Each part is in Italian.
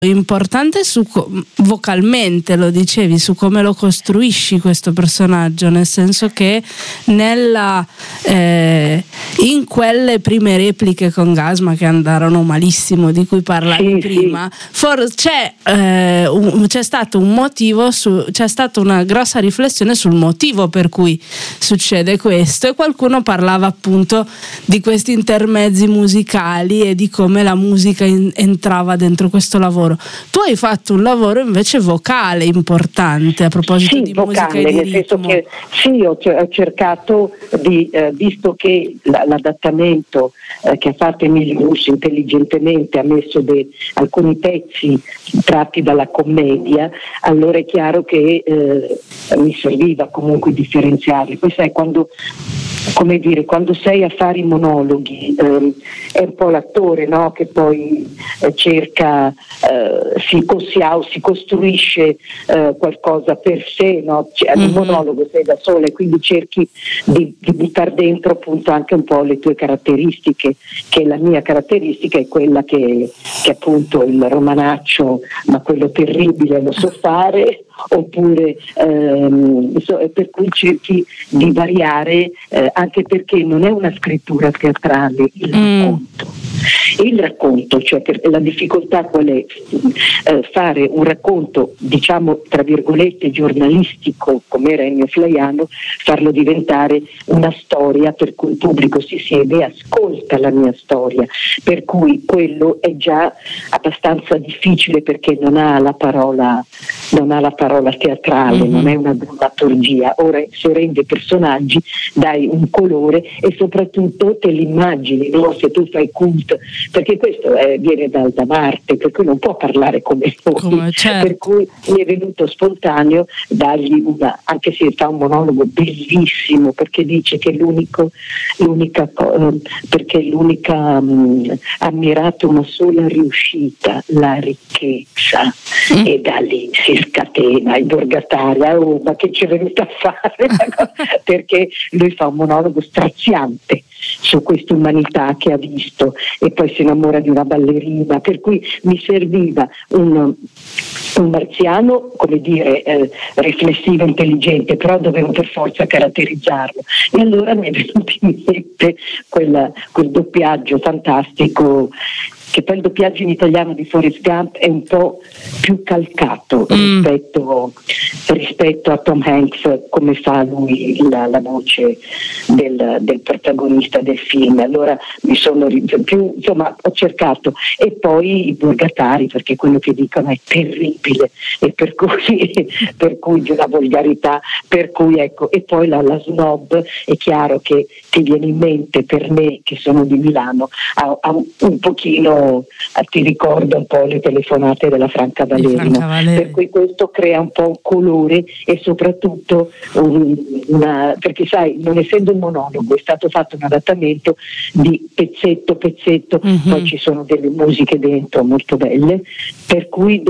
importante vocalmente, lo dicevi, su come lo costruisci questo personaggio, nel senso che in quelle prime repliche con Gasma che andarono malissimo, di cui parlavi prima, c'è stato un motivo, c'è stata una grossa riflessione sul motivo per cui succede questo, e qualcuno parlava appunto di questi intermezzi musicali e di come la musica entrava dentro questo lavoro. Tu hai fatto un lavoro invece vocale importante, a proposito di vocale, musica e di nel senso ritmo. che ho cercato di, visto che l'adattamento che ha fatto Emilio Russo intelligentemente ha messo alcuni pezzi tratti dalla commedia, allora è chiaro che mi serviva comunque differenziarli. Poi sai, quando sei a fare i monologhi, è un po' l'attore, no? Che poi cerca, si costruisce qualcosa per sé, no? Un monologo sei da sola e quindi cerchi di buttare dentro appunto anche un po' le tue caratteristiche, che la mia caratteristica è quella che appunto il romanaccio, ma quello terribile lo so fare, oppure per cui cerchi di variare, anche perché non è una scrittura teatrale il racconto, cioè la difficoltà qual è? Fare un racconto, diciamo tra virgolette giornalistico come era Ennio Flaiano, farlo diventare una storia per cui il pubblico si siede e ascolta la mia storia, per cui quello è già abbastanza difficile, perché non ha la parola teatrale, non è una drammaturgia. Ora, se rende personaggi, dai un colore e soprattutto te li immagini, no? Se tu fai cult, perché questo viene da Marte, per cui non può parlare come noi, certo. Per cui mi è venuto spontaneo dargli anche se fa un monologo bellissimo, perché dice che perché l'unica ammirato una sola riuscita, la ricchezza, e da lì si scatena il Borgataria, ma che ci è venuto a fare? Perché lui fa un monologo straziante su questa umanità che ha visto, e poi si innamora di una ballerina, per cui mi serviva un marziano, come dire, riflessivo, intelligente, però dovevo per forza caratterizzarlo, e allora mi è venuto in mente quel doppiaggio fantastico, che poi il doppiaggio in italiano di Forrest Gump è un po' più calcato rispetto a Tom Hanks, come fa lui la voce del protagonista del film. Allora mi sono più, insomma, ho cercato, e poi i Borgatari, perché quello che dicono è terribile, e per cui di una volgarità, per cui ecco, e poi la snob, è chiaro che ti viene in mente, per me che sono di Milano, un pochino, ti ricordo un po' le telefonate della Franca Valeri, per cui questo crea un po' un colore, e soprattutto perché sai, non essendo un monologo, è stato fatto un adattamento di pezzetto, poi ci sono delle musiche dentro molto belle, per cui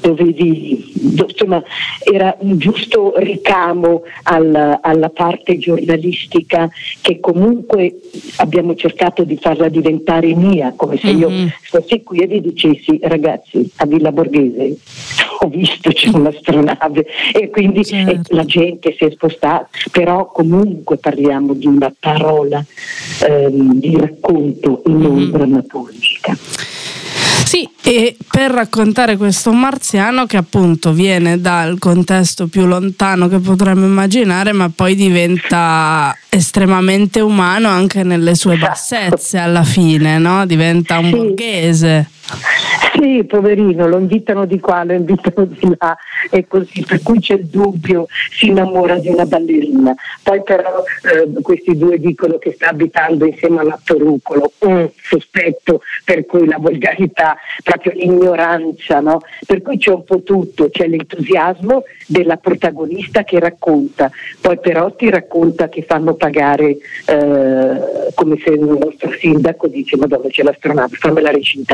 insomma, era un giusto ricamo alla parte giornalistica, che comunque abbiamo cercato di farla diventare mia, come se io fossi qui e vi dicessi: ragazzi, a Villa Borghese ho visto c'è un'astronave, e quindi la gente si è spostata, però comunque parliamo di una parola di racconto e non drammaturgica. Sì, e per raccontare questo marziano che appunto viene dal contesto più lontano che potremmo immaginare, ma poi diventa estremamente umano anche nelle sue bassezze alla fine, no? Diventa un borghese. Sì, poverino, lo invitano di qua, lo invitano di là, e così, per cui c'è il dubbio, si innamora di una ballerina, poi però questi due dicono che sta abitando insieme all'attorucolo, sospetto, per cui la volgarità, proprio l'ignoranza, no? Per cui c'è un po' tutto, c'è l'entusiasmo della protagonista che racconta, poi però ti racconta che fanno pagare, come se il nostro sindaco dice: ma dove c'è l'astronave, fammela recitare,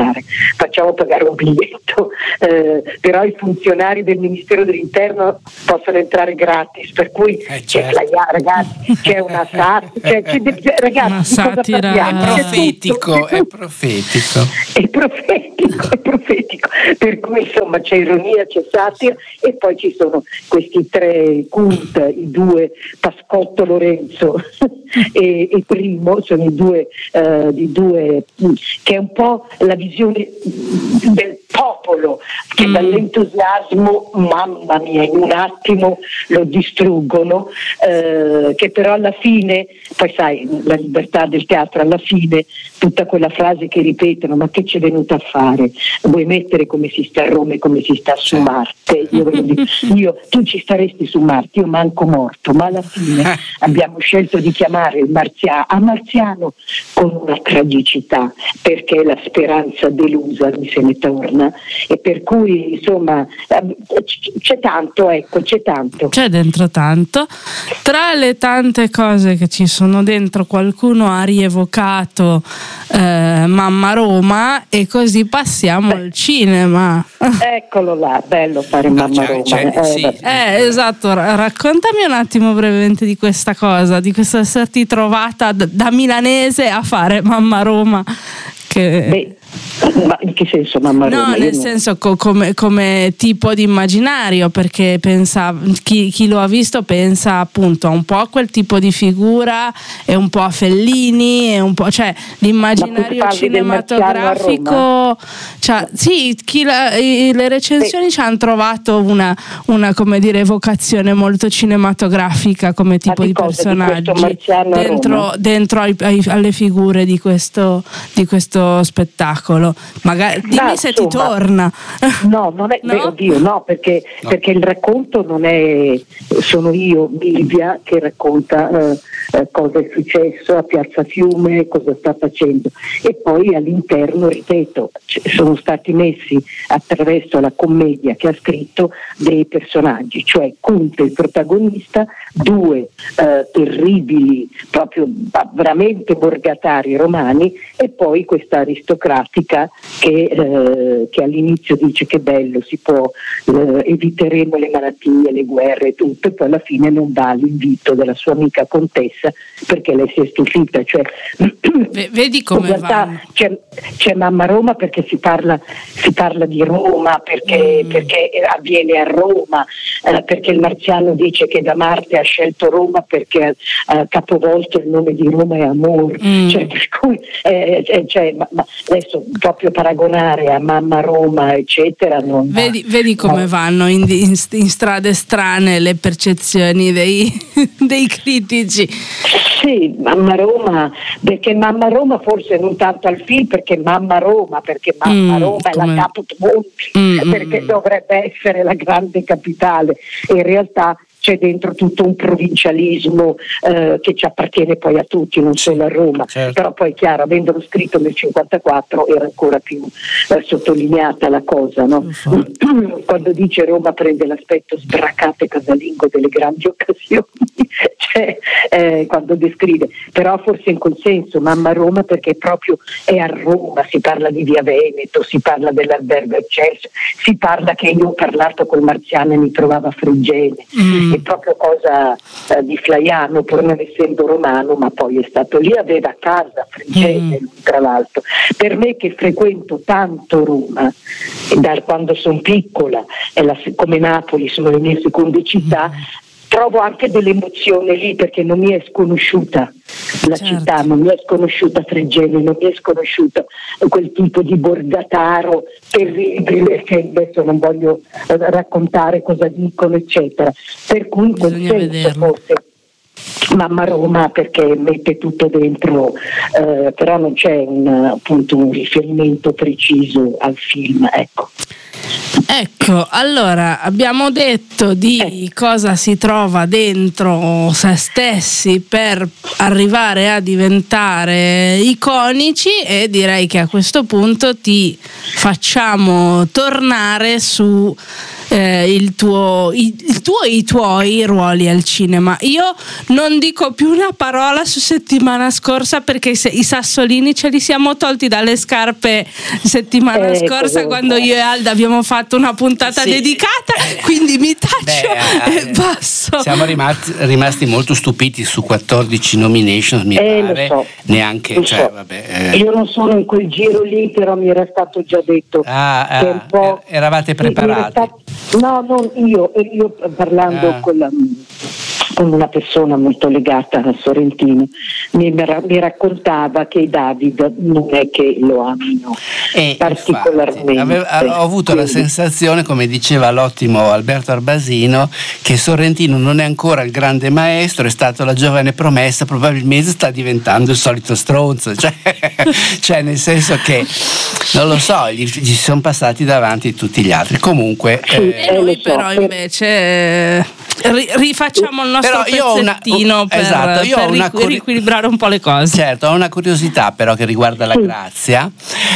facciamo pagare un biglietto, però i funzionari del Ministero dell'Interno possono entrare gratis, per cui certo. ragazzi, c'è una ragazzi, una satira, è profetico. È profetico, per cui insomma c'è ironia, c'è satira, e poi ci sono questi tre cult, i due Pascotto Lorenzo e Primo, sono i due che è un po' la visione del popolo che dall'entusiasmo, mamma mia, in un attimo lo distruggono, che però alla fine, poi sai, la libertà del teatro, alla fine tutta quella frase che ripetono: ma che c'è venuta a fare? Vuoi mettere come si sta a Roma e come si sta su Marte? Tu ci staresti su Marte, io manco morto, ma alla fine abbiamo scelto di chiamare il marziano con una tragicità, perché è la speranza delusa mi se ne torna, e per cui insomma c'è tanto, c'è dentro tanto. Tra le tante cose che ci sono dentro, qualcuno ha rievocato Mamma Roma, e così passiamo al cinema. Eccolo là, bello fare Mamma Roma. Sì. Esatto, raccontami un attimo brevemente di questa cosa, di questo esserti trovata da milanese a fare Mamma Roma. Ma in che senso Mamma Roma? No, nel senso come tipo di immaginario, perché chi lo ha visto pensa appunto un po' a quel tipo di figura, e un po' a Fellini, e un po', cioè l'immaginario cinematografico, cioè, sì, le recensioni ci hanno trovato una come dire evocazione molto cinematografica come tipo di personaggi dentro alle figure di questo spettacolo. Magari dimmi se ti torna. No, non è, no? Oddio, no, perché il racconto non è, sono io, Milvia, che racconta cosa è successo a Piazza Fiume, cosa sta facendo, e poi all'interno, ripeto, sono stati messi attraverso la commedia che ha scritto dei personaggi, cioè Conte il protagonista, due terribili, proprio veramente borgatari romani, e poi questa aristocratica che all'inizio dice che bello, si può, eviteremo le malattie, le guerre e tutto, e poi alla fine non dà l'invito della sua amica contessa perché lei si è stupita, cioè vedi come in realtà c'è Mamma Roma perché si parla di Roma, perché avviene a Roma, perché il marziano dice che da Marte ha scelto Roma perché ha capovolto il nome di Roma è amor, cioè per cui ma adesso proprio paragonare a Mamma Roma eccetera non vedi come vanno in strade strane le percezioni dei critici. Sì, Mamma Roma, perché Mamma Roma forse non tanto al film, perché Mamma Roma è la caput mundi, perché dovrebbe essere la grande capitale, e in realtà c'è dentro tutto un provincialismo che ci appartiene poi a tutti, non solo a Roma, certo. Però poi chiaro, avendolo scritto nel 54 era ancora più sottolineata la cosa, no? Quando dice Roma prende l'aspetto sbracato e casalingo delle grandi occasioni, cioè, quando descrive, però forse in quel senso Mamma Roma perché proprio è a Roma, si parla di Via Veneto, si parla dell'albergo Eccelso, si parla che io ho parlato col marziano e mi trovava a Friggene, è proprio cosa di Flaiano, pur non essendo romano, ma poi è stato lì, aveva casa a Friggene, tra l'altro. Per me che frequento tanto Roma, da quando sono piccola, come Napoli sono le mie seconde città, trovo anche dell'emozione lì, perché non mi è sconosciuta la città, non mi è sconosciuta Friggene, non mi è sconosciuta quel tipo di borgataro terribile che adesso non voglio raccontare cosa dicono eccetera, per cui in quel senso forse Mamma Roma perché mette tutto dentro, però non c'è appunto un riferimento preciso al film, Ecco, allora abbiamo detto di cosa si trova dentro se stessi per arrivare a diventare iconici, e direi che a questo punto ti facciamo tornare su il tuo e i tuoi ruoli al cinema. Io non dico più una parola su Settimana Scorsa, perché i sassolini ce li siamo tolti dalle scarpe settimana scorsa, quando io e Alda abbiamo fatto una puntata dedicata, quindi mi taccio e passo. Siamo rimasti molto stupiti su 14 nominations, mi pare, lo so, neanche, lo so. Io non sono in quel giro lì, però mi era stato già detto che un po', eravate preparati? No, non io parlando con una persona molto legata a Sorrentino, mi raccontava che i David non è che lo amino particolarmente. Ho avuto la sensazione, come diceva l'ottimo Alberto Arbasino, che Sorrentino non è ancora il grande maestro, è stato la giovane promessa, probabilmente sta diventando il solito stronzo, cioè nel senso che non lo so, gli sono passati davanti tutti gli altri. Comunque noi però invece rifacciamo il nostro pezzettino per riequilibrare un po' le cose. Certo, ho una curiosità però che riguarda la Grazia.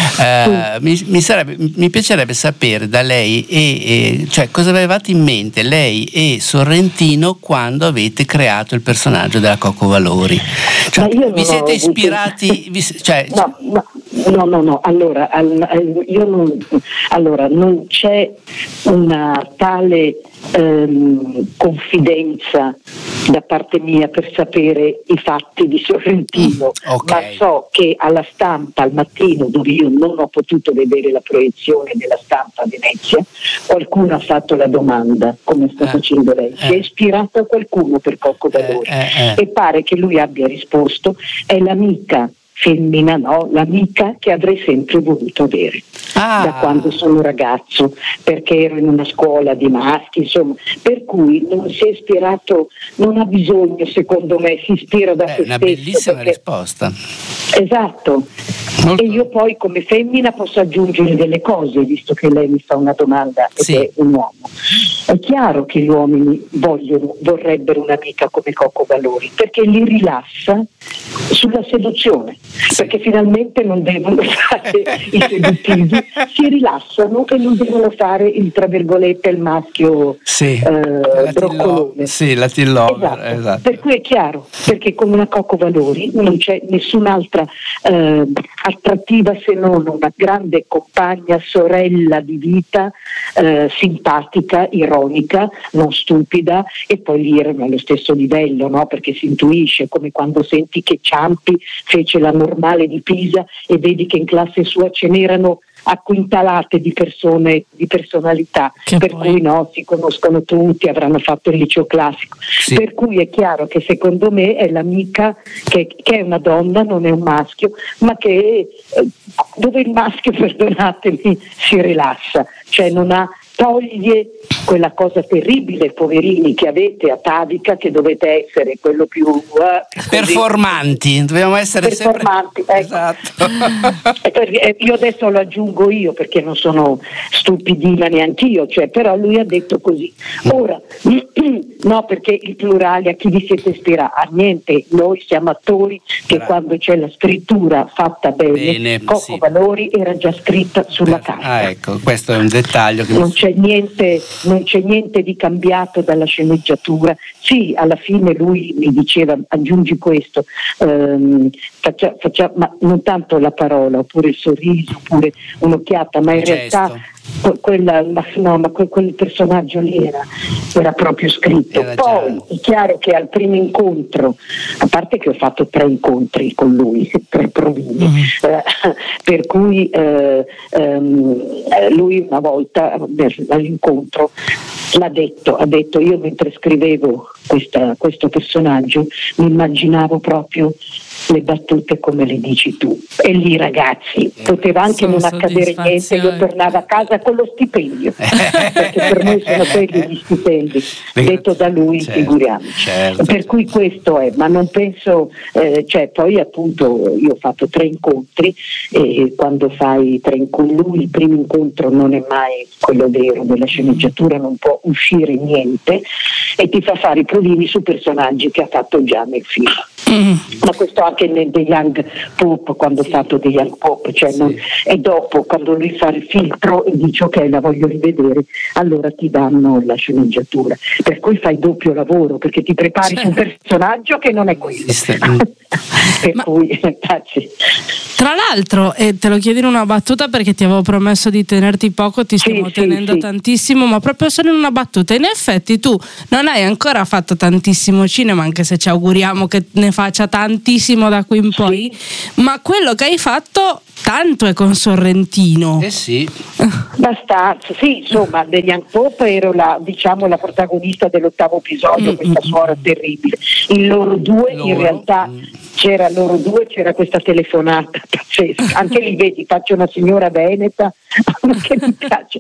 Mi piacerebbe sapere da lei cioè cosa avevate in mente lei e Sorrentino quando avete creato il personaggio della Coco Valori. Cioè, vi siete ispirati? No. Allora non c'è una tale confidenza da parte mia per sapere i fatti di Sorrentino, ma so che alla Stampa al mattino, dove io non ho potuto vedere la proiezione della Stampa a Venezia, qualcuno ha fatto la domanda, come sta facendo lei, si è ispirato a qualcuno per Coco Valori e pare che lui abbia risposto: è l'amica femmina, l'amica che avrei sempre voluto avere da quando sono ragazzo, perché ero in una scuola di maschi, insomma, per cui non si è ispirato, non ha bisogno, secondo me, si ispira da se stesso. Una bellissima risposta. Esatto. Molto. E io poi come femmina posso aggiungere delle cose, visto che lei mi fa una domanda ed è un uomo. È chiaro che gli uomini vorrebbero un'amica come Coco Valori, perché li rilassa sulla seduzione, perché finalmente non devono fare i seduttivi, si rilassano e non devono fare il, tra virgolette, il maschio broccolone. La tillover, esatto. Per cui è chiaro, perché con una Coco Valori non c'è nessun'altra attrattiva se non una grande compagna, sorella di vita, simpatica, ironica, non stupida, e poi lì erano allo stesso livello, no? Perché si intuisce, come quando senti che Ciampi fece la normale di Pisa e vedi che in classe sua ce n'erano acquintalate di persone, di personalità, cui si conoscono tutti, avranno fatto il liceo classico, per cui è chiaro che secondo me è l'amica che è una donna, non è un maschio, ma che dove il maschio, perdonatemi, si rilassa, cioè toglie quella cosa terribile, poverini, che avete a che dovete essere quello più performanti, dobbiamo essere performanti, sempre esatto. Io adesso lo aggiungo io perché non sono stupidina neanch'io, cioè, però lui ha detto così. Ora no, perché il plurale, a chi vi siete ispirati? A niente, noi siamo attori che quando c'è la scrittura fatta bene Coco Valori era già scritta sulla carta. Ecco, questo è un dettaglio che non c'è niente di cambiato dalla sceneggiatura. Sì, alla fine lui mi diceva: aggiungi questo, ma non tanto la parola, oppure il sorriso, oppure un'occhiata, ma in realtà quel personaggio lì era proprio scritto. Poi è chiaro che al primo incontro, a parte che ho fatto 3 incontri con lui, 3 provini, per cui lui una volta all'incontro ha detto: io mentre scrivevo questo personaggio mi immaginavo proprio le battute come le dici tu, e lì, ragazzi, poteva anche non accadere niente, io tornavo a casa con lo stipendio perché per noi sono quelli gli stipendi. quindi detto da lui, certo, figuriamoci. certo, per cui questo è, ma non penso, cioè poi appunto io ho fatto 3 incontri e quando fai 3 con lui il primo incontro non è mai quello vero, della sceneggiatura non può uscire niente e ti fa fare i provini su personaggi che ha fatto già nel film. Ma questo anche nel The Young Pope, quando ho fatto The Young Pope, cioè e dopo quando lui fa il filtro e dice ok la voglio rivedere, allora ti danno la sceneggiatura, per cui fai doppio lavoro perché ti prepari su un personaggio che non è quello. Per cui taci. Tra l'altro, e te lo chiedo in una battuta perché ti avevo promesso di tenerti poco, ti stiamo tenendo tantissimo, ma proprio solo in una battuta. In effetti tu non hai ancora fatto tantissimo cinema, anche se ci auguriamo che ne faccia tantissimo da qui in poi, ma quello che hai fatto tanto è con Sorrentino. Sì. Abbastanza, sì, insomma, degli Young Pope ero la protagonista dell'8° episodio, questa suora terribile. In loro due in realtà c'era questa telefonata pazzesca, anche lì vedi, faccio una signora veneta che mi piace,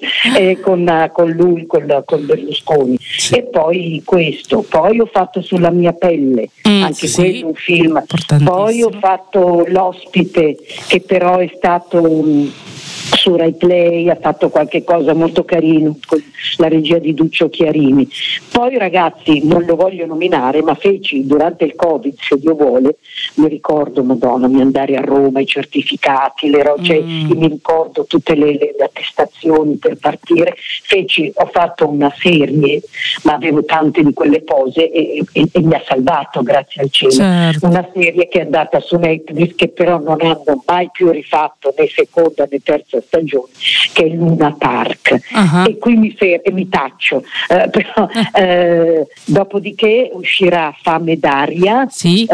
con lui, con Berlusconi, e poi questo, poi ho fatto Sulla mia pelle, anche quello un film, poi ho fatto L'ospite, che però è stato su Rai Play, ha fatto qualche cosa molto carino con la regia di Duccio Chiarini. Poi ragazzi, non lo voglio nominare, ma feci durante il Covid, se Dio vuole, mi ricordo, Madonna, mi andare a Roma, i certificati, le rocce, mi ricordo tutte le attestazioni per partire, ho fatto una serie, ma avevo tante di quelle cose e mi ha salvato, grazie al cielo. Certo. Una serie che è andata su Netflix, che però non hanno mai più rifatto né seconda né terza stagione, che è Luna Park. E qui mi taccio, però dopodiché uscirà Fame d'aria,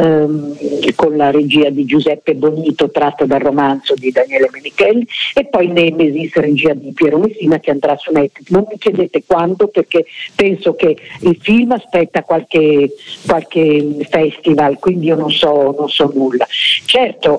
con la regia di Giuseppe Bonito, tratta dal romanzo di Daniele Menichelli, e poi Nemesis, regia di Piero Messina, che andrà su Netflix. Non mi chiedete quando, perché penso che il film aspetta qualche festival, quindi io non so nulla. Certo,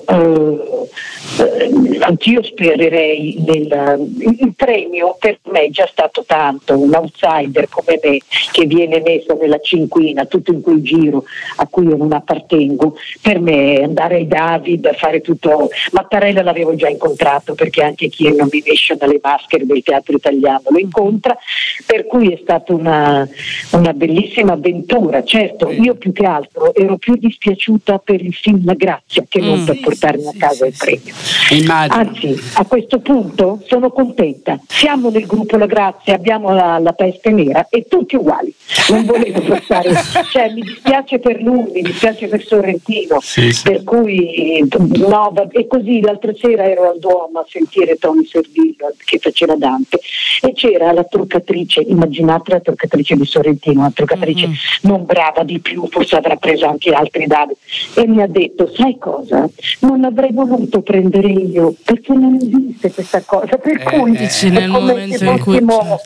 anch'io spererei il premio per me è già stato tanto, un outsider come me che viene messo nella cinquina, tutto in quel giro a cui io non appartengo, per me andare ai David a fare tutto. Mattarella l'avevo già incontrato, perché anche chi è nomination alle maschere del teatro italiano lo incontra, per cui è stata una bellissima avventura. Certo, io più che altro ero più dispiaciuta per il film La Grazia che non per portarmi a casa il premio. Anzi, a questo punto sono contenta, siamo nel gruppo La Grazia, abbiamo la peste nera e tutti uguali, non volevo portare, cioè mi dispiace per lui, mi dispiace per Sorrentino, per cui no, e così l'altra sera ero al Duomo a sentire Tony Servillo che faceva Dante e c'era la truccatrice, immaginate la truccatrice di Sorrentino, una truccatrice non brava di più, forse avrà preso anche altri dadi, e mi ha detto: sai cosa? Non avrei voluto prendere io, perché non esiste questa cosa, per cui nel momento in cui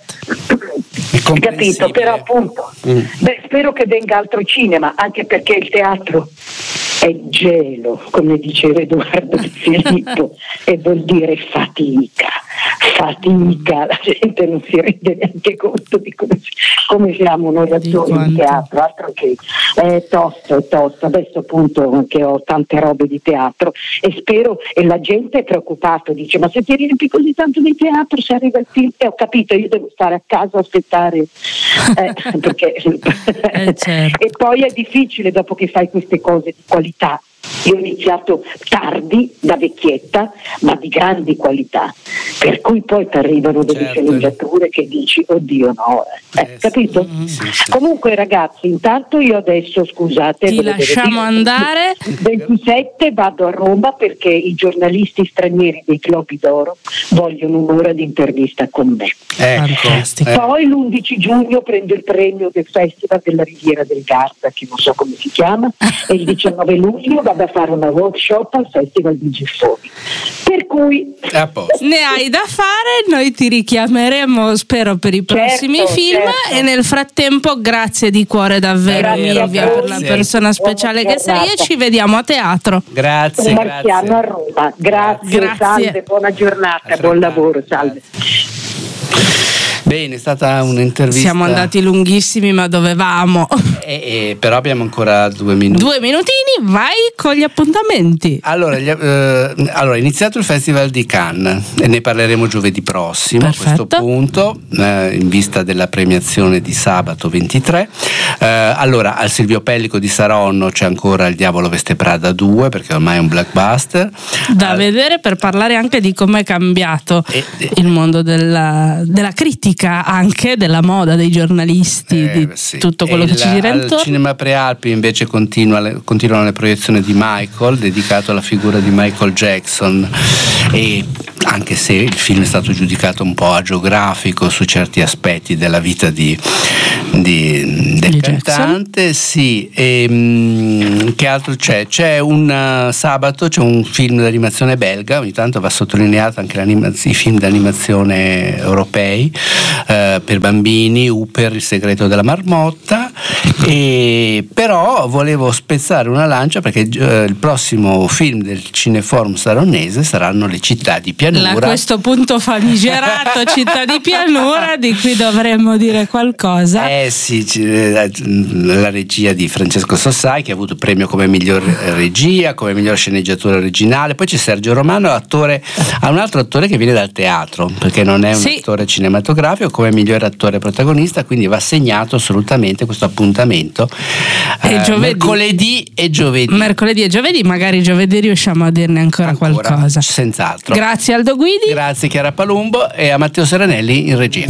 capito, però appunto spero che venga altro cinema, anche perché il teatro è gelo, come diceva Edoardo Di Filippo, e vuol dire fatica, la gente non si rende neanche conto di come siamo noi attori di teatro, altro che è tosto. Adesso appunto che ho tante robe di teatro e spero, e la gente è preoccupata, dice: ma se ti riempi così tanto di teatro, se arriva il film, e ho capito, io devo stare a casa a aspettare perché certo. E poi è difficile dopo che fai queste cose di qualità. Io ho iniziato tardi, da vecchietta, ma di grandi qualità, per cui poi ti arrivano delle sceneggiature che dici: oddio no, capito? Comunque ragazzi, intanto io adesso, scusate, ti lasciamo andare. 27 vado a Roma perché i giornalisti stranieri dei Globi d'Oro vogliono un'ora di intervista con me. Fantastico. Poi l'11 giugno prendo il premio del Festival della Riviera del Garda, che non so come si chiama, e il 19 luglio vado a fare una workshop al Festival di Giffoni. Per cui ne hai da fare, noi ti richiameremo, spero, per i prossimi film. E nel frattempo grazie di cuore davvero, Milvia, per la persona speciale che sei, e ci vediamo a teatro. Grazie. Marchiano a Roma. Grazie. Salve, buona giornata, buon lavoro, salve. Bene, è stata un'intervista. Siamo andati lunghissimi, ma dovevamo. Però abbiamo ancora 2 minuti. 2 minutini, vai con gli appuntamenti. Allora, è iniziato il Festival di Cannes e ne parleremo giovedì prossimo. Perfetto. A questo punto, in vista della premiazione di sabato 23. Allora, al Silvio Pellico di Saronno c'è ancora Il Diavolo Veste Prada 2, perché ormai è un blockbuster. Da vedere, per parlare anche di come è cambiato il mondo della critica, anche della moda, dei giornalisti, tutto quello che ci gira intorno. Al Cinema Prealpi invece continuano le proiezioni di Michael, dedicato alla figura di Michael Jackson, e anche se il film è stato giudicato un po' agiografico su certi aspetti della vita del cantante, sì. Che altro c'è? C'è un sabato c'è un film d'animazione belga, ogni tanto va sottolineato anche i film d'animazione europei per bambini, Hooper, Il segreto della marmotta, però volevo spezzare una lancia perché il prossimo film del Cineforum Saronese saranno Le città di pianura. A questo punto famigerato Città di pianura, di cui dovremmo dire qualcosa. Sì, la regia di Francesco Sossai, che ha avuto il premio come miglior regia, come miglior sceneggiatura originale. Poi c'è Sergio Romano, ha un altro attore che viene dal teatro, perché non è un attore cinematografico, come miglior attore protagonista, quindi va segnato assolutamente questo appuntamento. Mercoledì e giovedì, magari giovedì riusciamo a dirne ancora qualcosa. Senz'altro. Grazie Aldo Guidi. Grazie Chiara Palumbo e a Matteo Serenelli in regia.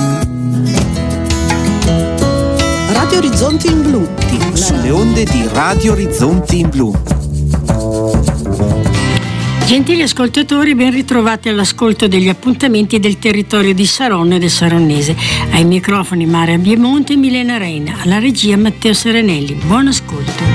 Radio Orizzonti in Blu, sulle onde di Radio Orizzonti in Blu. Gentili ascoltatori, ben ritrovati all'ascolto degli appuntamenti del territorio di Saronno e del Saronnese. Ai microfoni Maria Biemonte e Milena Reina, alla regia Matteo Serenelli. Buon ascolto.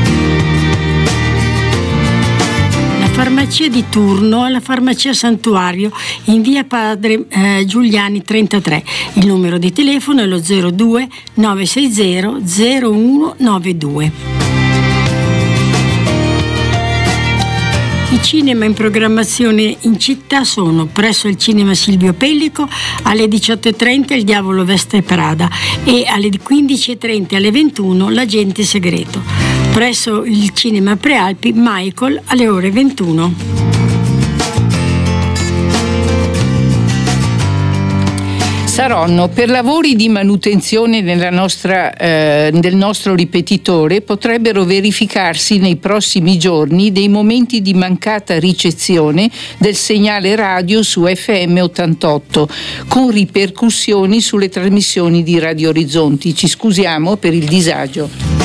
Farmacia di turno alla farmacia Santuario in via Padre Giuliani 33. Il numero di telefono è lo 02 960 0192. I cinema in programmazione in città sono presso il cinema Silvio Pellico alle 18:30 Il Diavolo Veste Prada e alle 15:30 alle 21 L'Agente Segreto. Presso il cinema Prealpi Michael alle ore 21. Saronno, per lavori di manutenzione del nostro ripetitore potrebbero verificarsi nei prossimi giorni dei momenti di mancata ricezione del segnale radio su FM 88 con ripercussioni sulle trasmissioni di Radio Orizzonti. Ci scusiamo per il disagio.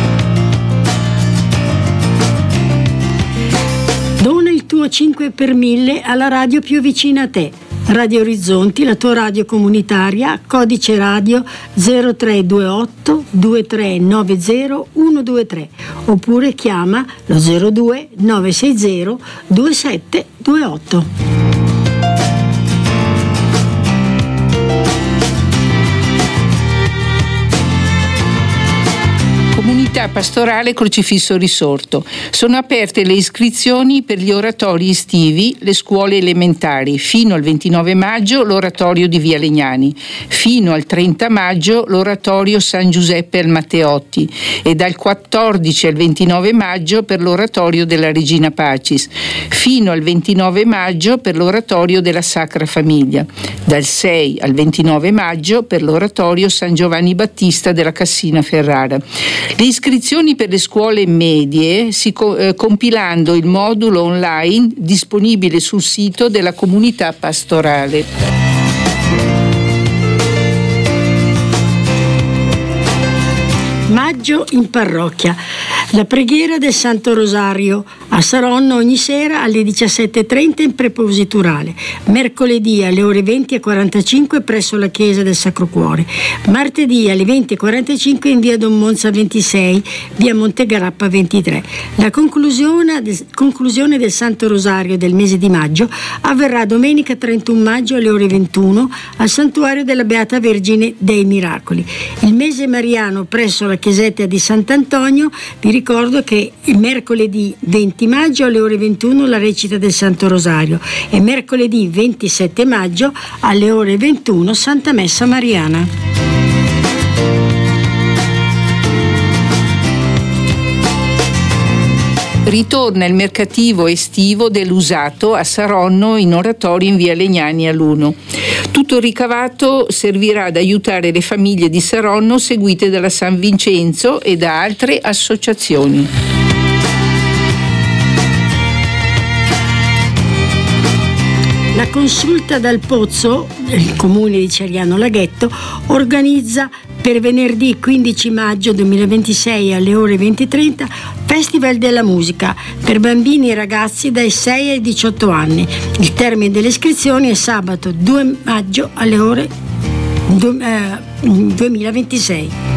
Dona il tuo 5 per 1000 alla radio più vicina a te. Radio Orizzonti, la tua radio comunitaria, codice radio 0328 2390 123, oppure chiama lo 02 960 2728. Comunità pastorale Crocifisso Risorto. Sono aperte le iscrizioni per gli oratori estivi, le scuole elementari. Fino al 29 maggio l'oratorio di Via Legnani, fino al 30 maggio l'oratorio San Giuseppe al Matteotti e dal 14 al 29 maggio per l'oratorio della Regina Pacis, fino al 29 maggio per l'oratorio della Sacra Famiglia, dal 6 al 29 maggio per l'oratorio San Giovanni Battista della Cassina Ferrara. Le iscrizioni per le scuole medie compilando il modulo online disponibile sul sito della comunità pastorale. Maggio in parrocchia. La preghiera del Santo Rosario a Saronno ogni sera alle 17:30 in prepositurale. Mercoledì alle ore 20:45 presso la chiesa del Sacro Cuore. Martedì alle 20:45 in via Don Monza 26, via Montegrappa 23. La conclusione del Santo Rosario del mese di maggio avverrà domenica 31 maggio alle ore 21 al Santuario della Beata Vergine dei Miracoli. Il mese Mese Mariano presso la chiesetta di Sant'Antonio. Vi ricordo che il mercoledì 20 maggio alle ore 21 la recita del Santo Rosario e mercoledì 27 maggio alle ore 21 Santa Messa Mariana. Ritorna il mercativo estivo dell'usato a Saronno in oratorio in via Legnani all'1. Tutto il ricavato servirà ad aiutare le famiglie di Saronno seguite dalla San Vincenzo e da altre associazioni. La Consulta dal Pozzo, il comune di Ceriano Laghetto, organizza per venerdì 15 maggio 2026 alle ore 20:30 Festival della Musica per bambini e ragazzi dai 6 ai 18 anni. Il termine delle iscrizioni è sabato 2 maggio alle ore 2026.